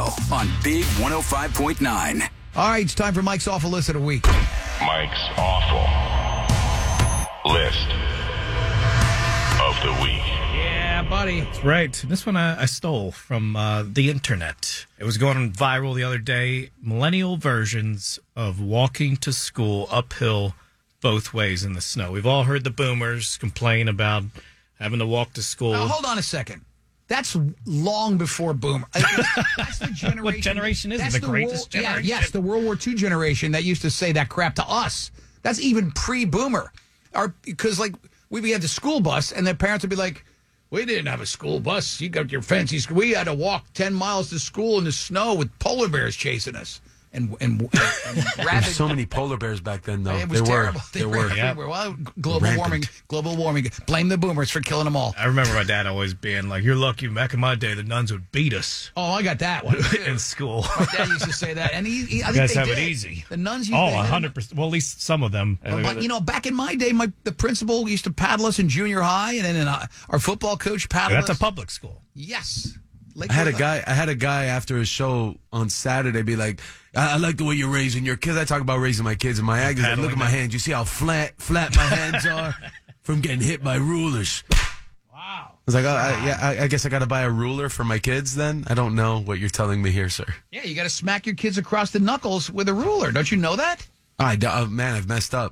Show on Big 105.9. All right, it's time for Mike's Awful List of the Week. Mike's Awful List of the Week. Yeah, buddy. That's right. This one I stole from the internet. It was going viral the other day. Millennial versions of walking to school uphill both ways in the snow. We've all heard the boomers complain about having to walk to school. Now, hold on a second. That's long before boomer. That's the generation. What generation is it? The greatest generation? Yes, the World War II generation that used to say that crap to us. That's even pre-boomer. Because, like, we had the school bus, and their parents would be like, we didn't have a school bus. You got your fancy school. We had to walk 10 miles to school in the snow with polar bears chasing us. And There's so many polar bears back then, though. It was terrible. They were. Yep. Well, global warming. Blame the boomers for killing them all. I remember my dad always being like, you're lucky back in my day the nuns would beat us. Oh, I got that one too. In school. My dad used to say that, and I think guys they have did. it easy. The nuns. 100%. Well, at least some of them. But, back in my day, the principal used to paddle us in junior high, and then our football coach paddled us. That's a public school. Yes. I had a guy after his show on Saturday be like, I like the way you're raising your kids. I talk about raising my kids in my act. Like, look at my hands. You see how flat my hands are from getting hit by rulers. Wow. I was like, I guess I got to buy a ruler for my kids then? I don't know what you're telling me here, sir. Yeah, you got to smack your kids across the knuckles with a ruler. Don't you know that? Man, I've messed up.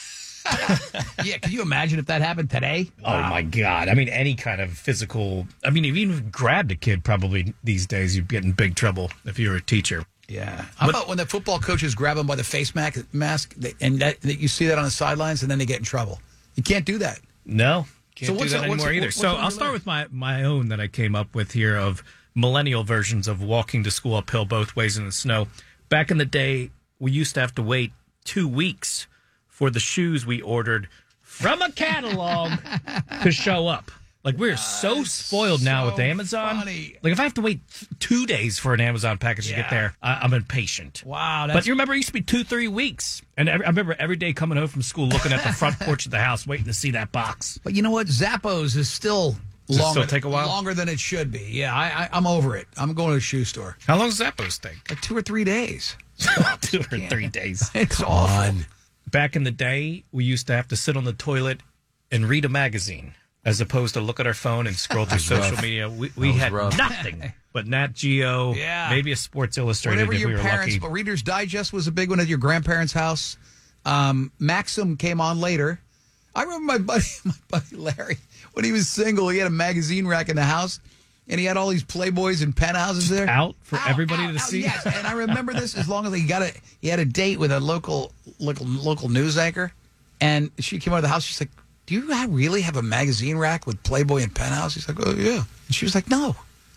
Yeah, can you imagine if that happened today? Oh, my God. I mean, any kind of physical... I mean, if you even grabbed a kid probably these days, you'd get in big trouble if you were a teacher. Yeah. How about when the football coaches grab them by the face mask and that you see that on the sidelines and then they get in trouble? You can't do that. No, can't do that anymore either. So I'll start with my own that I came up with here of millennial versions of walking to school uphill both ways in the snow. Back in the day, we used to have to wait 2 weeks for the shoes we ordered from a catalog to show up. Like, we're so spoiled now with Amazon. Funny. Like, if I have to wait 2 days for an Amazon package to get there, I'm impatient. Wow. But you remember, it used to be 2-3 weeks. And I remember every day coming home from school, looking at the front porch of the house, waiting to see that box. But you know what? Zappos is still Does it longer, still take a while? Longer than it should be. Yeah, I'm over it. I'm going to a shoe store. How long does Zappos take? Like 2 or 3 days. 2 or 3 days. It's awful. Back in the day, we used to have to sit on the toilet and read a magazine as opposed to look at our phone and scroll through social media. We had nothing but Nat Geo, maybe a Sports Illustrated if we were lucky. But Reader's Digest was a big one at your grandparents' house. Maxim came on later. I remember my buddy Larry, when he was single, he had a magazine rack in the house. And he had all these Playboys and penthouses there. Out for everybody to see? Yes, and I remember this as long as he had a date with a local news anchor. And she came out of the house. She's like, do you really have a magazine rack with Playboy and penthouse? He's like, oh, yeah. And she was like, no.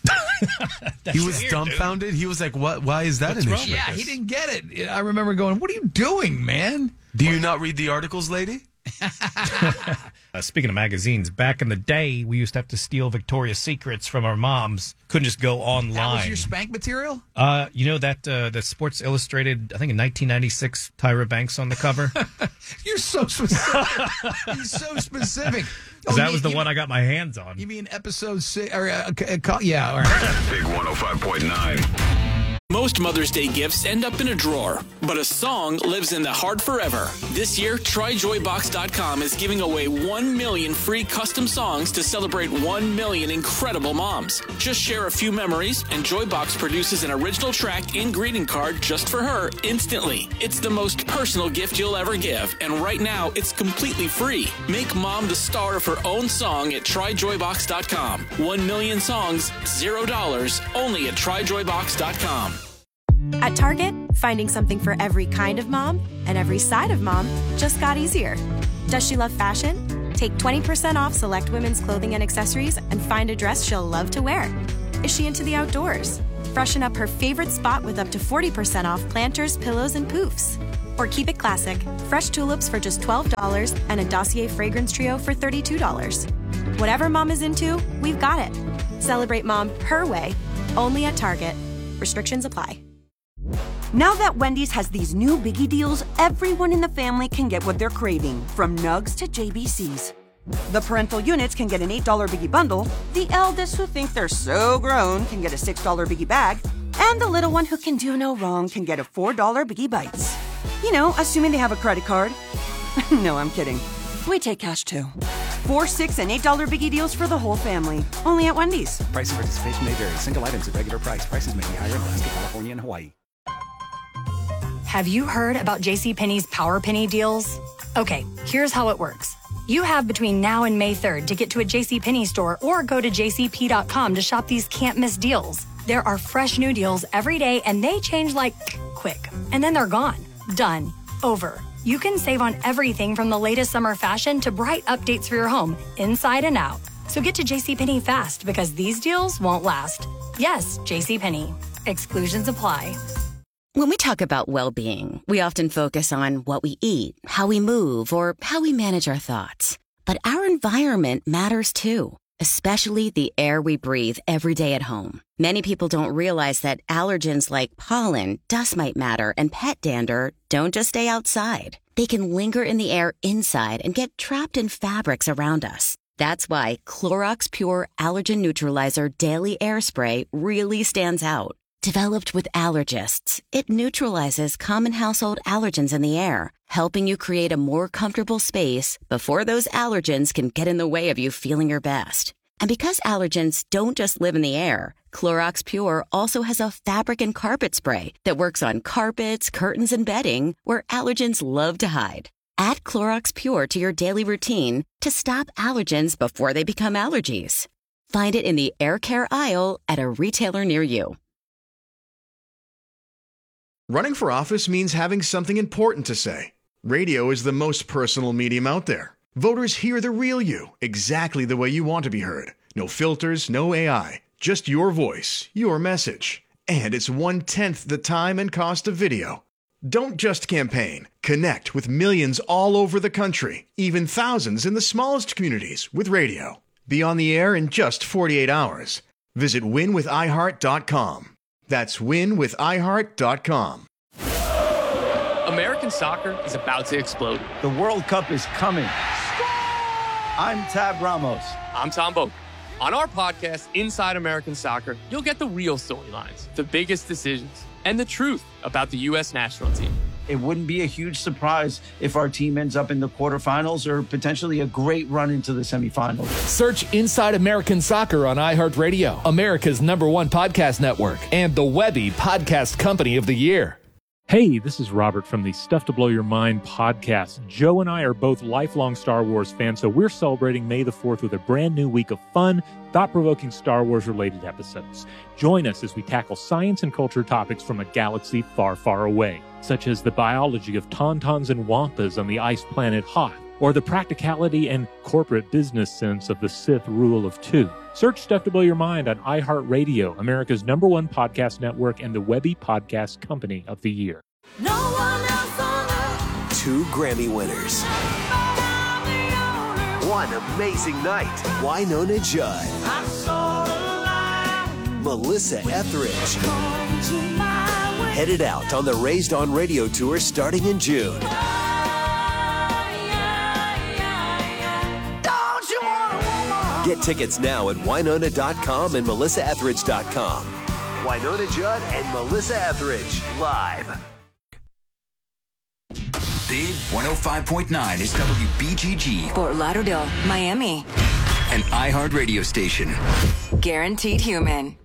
He was dumbfounded. Dude. He was like, what? Why is that an issue? Yeah, he didn't get it. I remember going, what are you doing, man? Do you not read the articles, lady? Speaking of magazines, back in the day, we used to have to steal Victoria's Secrets from our moms. Couldn't just go online. That was your spank material? You know that Sports Illustrated, I think in 1996, Tyra Banks on the cover? You're so specific. You're so specific. That was the one I got my hands on. You mean episode 6? Or, yeah, all right. Big 105.9. Most Mother's Day gifts end up in a drawer, but a song lives in the heart forever. This year, TryJoyBox.com is giving away 1 million free custom songs to celebrate 1 million incredible moms. Just share a few memories, and Joybox produces an original track and greeting card just for her instantly. It's the most personal gift you'll ever give, and right now, it's completely free. Make mom the star of her own song at TryJoyBox.com. 1 million songs, $0, only at TryJoyBox.com. At Target, finding something for every kind of mom and every side of mom just got easier. Does she love fashion? Take 20% off select women's clothing and accessories and find a dress she'll love to wear. Is she into the outdoors? Freshen up her favorite spot with up to 40% off planters, pillows, and poofs. Or keep it classic, fresh tulips for just $12 and a Dossier fragrance trio for $32. Whatever mom is into, we've got it. Celebrate mom her way, only at Target. Restrictions apply. Now that Wendy's has these new biggie deals, everyone in the family can get what they're craving, from nugs to JBCs. The parental units can get an $8 biggie bundle, the eldest who think they're so grown can get a $6 biggie bag, And the little one who can do no wrong can get a $4 Biggie Bites. You know, assuming they have a credit card. No, I'm kidding. We take cash too. $4, $6, and $8 Biggie deals for the whole family. Only at Wendy's. Price and participation may vary. Single items at regular price. Prices may be higher in Alaska, California, and Hawaii. Have you heard about JCPenney's Power Penny deals? Okay, here's how it works. You have between now and May 3rd to get to a JCPenney store or go to jcp.com to shop these can't-miss deals. There are fresh new deals every day, and they change like quick. And then they're gone. Done. Over. You can save on everything from the latest summer fashion to bright updates for your home, inside and out. So get to JCPenney fast because these deals won't last. Yes, JCPenney. Exclusions apply. When we talk about well-being, we often focus on what we eat, how we move, or how we manage our thoughts. But our environment matters too, especially the air we breathe every day at home. Many people don't realize that allergens like pollen, dust mite matter, and pet dander don't just stay outside. They can linger in the air inside and get trapped in fabrics around us. That's why Clorox Pure Allergen Neutralizer Daily Air Spray really stands out. Developed with allergists, it neutralizes common household allergens in the air, helping you create a more comfortable space before those allergens can get in the way of you feeling your best. And because allergens don't just live in the air, Clorox Pure also has a fabric and carpet spray that works on carpets, curtains, and bedding where allergens love to hide. Add Clorox Pure to your daily routine to stop allergens before they become allergies. Find it in the air care aisle at a retailer near you. Running for office means having something important to say. Radio is the most personal medium out there. Voters hear the real you, exactly the way you want to be heard. No filters, no AI, just your voice, your message. And it's 1/10 the time and cost of video. Don't just campaign. Connect with millions all over the country, even thousands in the smallest communities with radio. Be on the air in just 48 hours. Visit winwithiheart.com. That's winwithiheart.com. American soccer is about to explode. The World Cup is coming. I'm Tab Ramos. I'm Tom Boak. On our podcast, Inside American Soccer, you'll get the real storylines, the biggest decisions, and the truth about the U.S. national team. It wouldn't be a huge surprise if our team ends up in the quarterfinals or potentially a great run into the semifinals. Search Inside American Soccer on iHeartRadio, America's #1 podcast network, and the Webby Podcast Company of the Year. Hey, this is Robert from the Stuff to Blow Your Mind podcast. Joe and I are both lifelong Star Wars fans, so we're celebrating May the 4th with a brand new week of fun, thought-provoking Star Wars-related episodes. Join us as we tackle science and culture topics from a galaxy far, far away, such as the biology of tauntauns and wampas on the ice planet Hoth, or the practicality and corporate business sense of the Sith rule of 2. Search Stuff to Blow Your Mind on iHeartRadio, America's #1 podcast network, and the Webby Podcast Company of the Year. No one else on earth. 2 Grammy winners. One amazing night. Wynonna Judd. Melissa Etheridge. Headed out on the Raised on Radio tour starting in June. Get tickets now at Wynonna.com and MelissaEtheridge.com. Wynonna Judd and Melissa Etheridge, live. Big 105.9 is WBGG. Fort Lauderdale, Miami. An iHeart radio station. Guaranteed human.